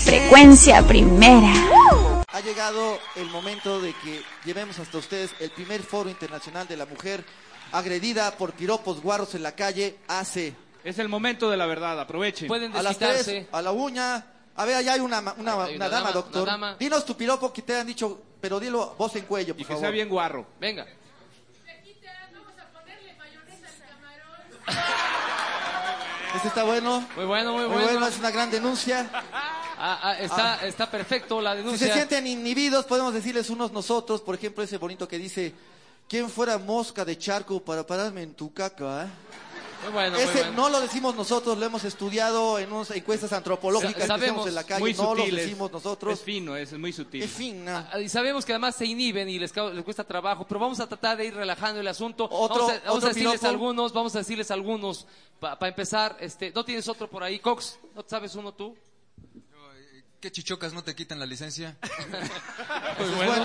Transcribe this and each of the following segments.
Frecuencia Primera. Ha llegado el momento de que llevemos hasta ustedes el primer foro internacional de la mujer agredida por piropos guarros en la calle hace... Es el momento de la verdad, aprovechen. Pueden A las desquitarse. 3, a la uña. A ver, allá hay una dama, doctor. una dama. Dinos tu piropo que te han dicho, pero dilo voz en cuello, por Y que favor. sea bien guarro. Venga. Este está bueno. Muy bueno, muy Muy bueno. bueno, es una gran denuncia. Está perfecto la Si denuncia. se sienten inhibidos, podemos decirles unos nosotros, por ejemplo, ese bonito que dice, ¿quién fuera mosca de charco para pararme en tu caca? Muy bueno, muy Ese bueno. no lo decimos nosotros, lo hemos estudiado en unas encuestas antropológicas que Sabemos, hacemos en la calle, Muy no lo sutil, decimos nosotros. Es fino, es muy sutil. Es fina. Y sabemos que además se inhiben y les cuesta trabajo, pero vamos a tratar de ir relajando el asunto. Otro Vamos a decirles piropo. algunos, para empezar. ¿No tienes otro por ahí, Cox? ¿No sabes uno tú? ¿Qué chichocas no te quitan la licencia? Pues bueno.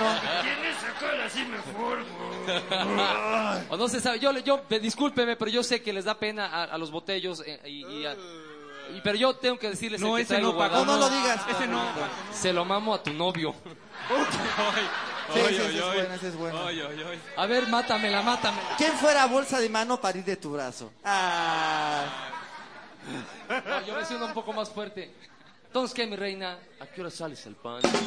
O no se sabe. Discúlpeme, pero yo sé que les da pena a los botellos pero yo tengo que decirles No, el que ese traigo no, Paco. guardado. No lo digas. Ese no. Se lo mamo a tu novio. Sí, ese es bueno, ese es bueno. A ver, mátamela. ¿Quién fuera bolsa de mano para ir de tu brazo? No, yo me siento un poco más fuerte. Entonces, ¿qué, mi reina? ¿A qué hora sales al pan?